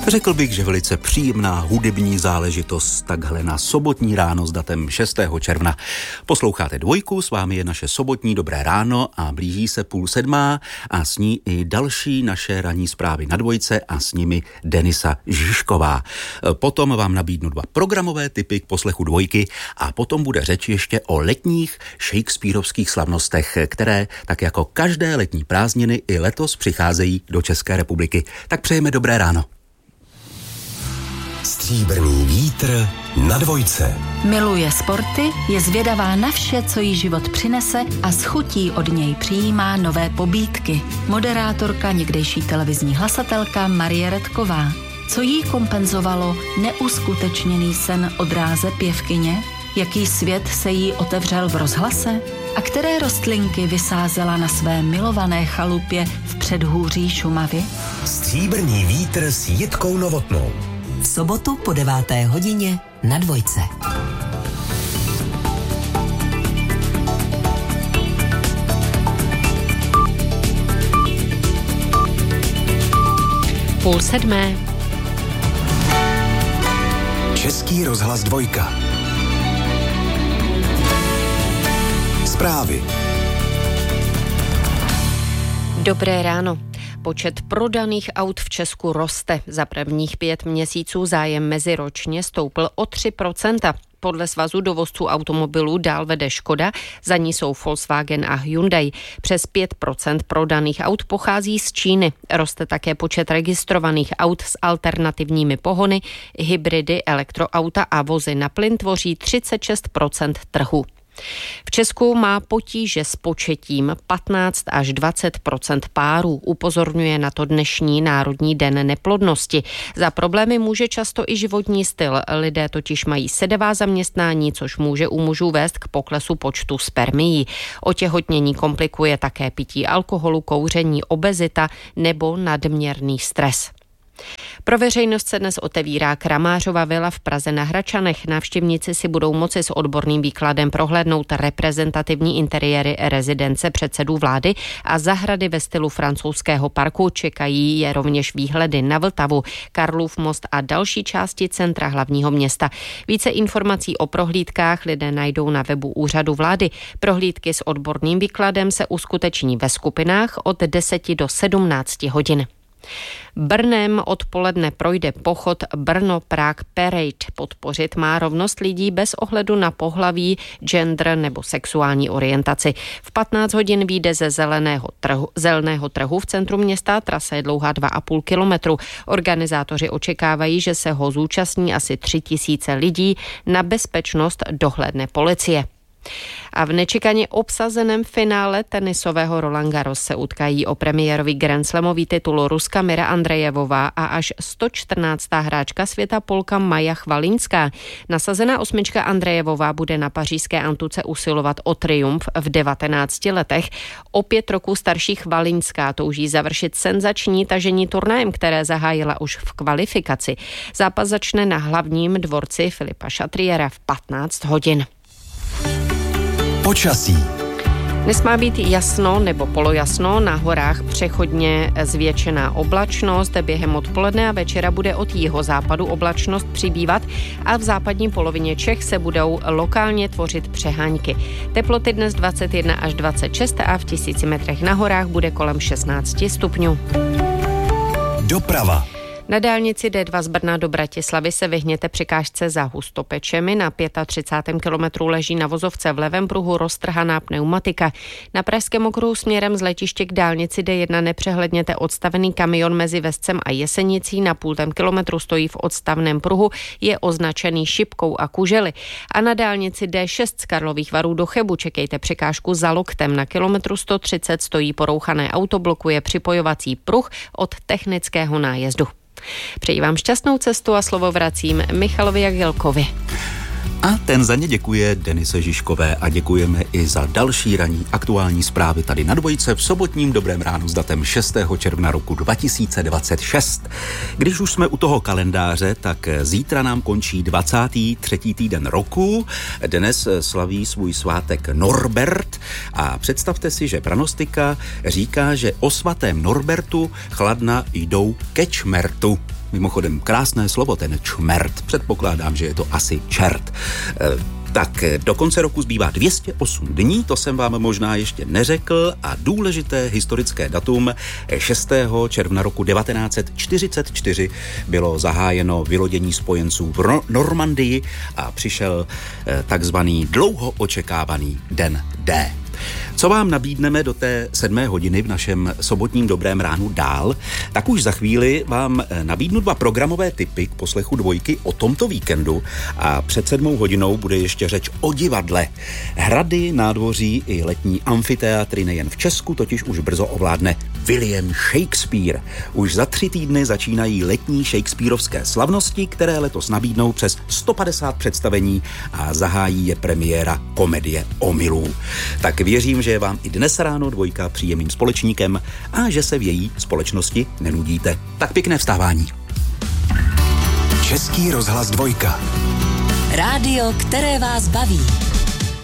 Řekl bych, že velice příjemná hudební záležitost takhle na sobotní ráno s datem 6. června. Posloucháte Dvojku, s vámi je naše sobotní Dobré ráno a blíží se 6:30 a s ní i další naše ranní zprávy na Dvojce a s nimi Denisa Žižková. Potom vám nabídnu 2 programové tipy k poslechu Dvojky a potom bude řeč ještě o letních shakespearovských slavnostech, které tak jako každé letní prázdniny i letos přicházejí do České republiky. Tak přejeme dobré ráno. Stříbrný vítr na Dvojce. Miluje sporty, je zvědavá na vše, co jí život přinese a s chutí od něj přijímá nové pobídky. Moderátorka, někdejší televizní hlasatelka Marie Redková. Co jí kompenzovalo neuskutečněný sen o dráze pěvkyně? Jaký svět se jí otevřel v rozhlase? A které rostlinky vysázela na své milované chalupě v předhůří Šumavy? Stříbrný vítr s Jitkou Novotnou. V sobotu po 9. hodině na Dvojce. Půl sedmé. Český rozhlas Dvojka. Zprávy. Dobré ráno. Počet prodaných aut v Česku roste. Za prvních 5 měsíců zájem meziročně stoupl o 3%. Podle Svazu dovozců automobilů dál vede Škoda, za ní jsou Volkswagen a Hyundai. Přes 5% prodaných aut pochází z Číny. Roste také počet registrovaných aut s alternativními pohony, hybridy, elektroauta a vozy na plyn tvoří 36% trhu. V Česku má potíže s početím 15 až 20% párů, upozorňuje na to dnešní Národní den neplodnosti. Za problémy může často i životní styl. Lidé totiž mají sedavá zaměstnání, což může u mužů vést k poklesu počtu spermií. Otěhotnění komplikuje také pití alkoholu, kouření, obezita nebo nadměrný stres. Pro veřejnost se dnes otevírá Kramářova vila v Praze na Hradčanech. Návštěvníci si budou moci s odborným výkladem prohlédnout reprezentativní interiéry rezidence předsedů vlády a zahrady ve stylu francouzského parku. Čekají je rovněž výhledy na Vltavu, Karlův most a další části centra hlavního města. Více informací o prohlídkách lidé najdou na webu úřadu vlády. Prohlídky s odborným výkladem se uskuteční ve skupinách od 10 do 17 hodin. Brnem odpoledne projde pochod Brno-Prague Parade. Podpořit má rovnost lidí bez ohledu na pohlaví, gender nebo sexuální orientaci. V 15 hodin vyjde ze zeleného trhu v centru města, trasa je dlouhá 2,5 kilometru. Organizátoři očekávají, že se ho zúčastní asi 3000 lidí, na bezpečnost dohlédne policie. A v nečekaně obsazeném finále tenisového Roland Garros se utkají o premiérový grandslamový titul Ruska Mira Andrejevová a až 114. hráčka světa Polka Maja Chvalinská. Nasazená 8. Andrejevová bude na pařížské Antuce usilovat o triumf v 19 letech. O 5 roků starší Chvalinská touží završit senzační tažení turnajem, které zahájila už v kvalifikaci. Zápas začne na hlavním dvorci Filipa Chatriera v 15 hodin. Počasí. Dnes má být jasno nebo polojasno, na horách přechodně zvětšená oblačnost, během odpoledne a večera bude od jihozápadu oblačnost přibývat a v západní polovině Čech se budou lokálně tvořit přehánky. Teploty dnes 21 až 26 a v 1000 metrech na horách bude kolem 16 stupňů. Doprava. Na dálnici D2 z Brna do Bratislavy se vyhněte překážce za Hustopečemi. Na 35. kilometru leží na vozovce v levém pruhu roztrhaná pneumatika. Na pražském okruhu směrem z letiště k dálnici D1 nepřehledněte odstavený kamion mezi Vescem a Jesenicí. Na půltém kilometru stojí v odstavném pruhu, je označený šipkou a kužely. A na dálnici D6 z Karlových Varů do Chebu čekejte překážku za Loktem. Na kilometru 130 stojí porouchané auto, blokuje připojovací pruh od technického nájezdu. Přeji vám šťastnou cestu a slovo vracím Michalovi Jagilkovi. A ten za ně děkuje Denise Žižkové a děkujeme i za další ranní aktuální zprávy tady na Dvojce v sobotním Dobrém ránu s datem 6. června roku 2026. Když už jsme u toho kalendáře, tak zítra nám končí 23. týden roku. Dnes slaví svůj svátek Norbert a představte si, že pranostika říká, že o svatém Norbertu chladna jdou ke čmertu. Mimochodem krásné slovo, ten čmert. Předpokládám, že je to asi čert. Tak do konce roku zbývá 208 dní, to jsem vám možná ještě neřekl, a důležité historické datum 6. června roku 1944 bylo zahájeno vylodění spojenců v Normandii a přišel takzvaný dlouho očekávaný den D. Co vám nabídneme do té 7. hodiny v našem sobotním dobrém ránu dál, tak už za chvíli vám nabídnu 2 programové tipy k poslechu Dvojky o tomto víkendu a před 7. hodinou bude ještě řeč o divadle. Hrady, nádvoří i letní amfiteátry nejen v Česku totiž už brzo ovládne William Shakespeare. Už za 3 týdny začínají letní shakespearovské slavnosti, které letos nabídnou přes 150 představení a zahájí je premiéra komedie Omylů. Tak věřím, že je vám i dnes ráno Dvojka příjemným společníkem a že se v její společnosti nenudíte. Tak pěkné vstávání. Český rozhlas Dvojka. Rádio, které vás baví.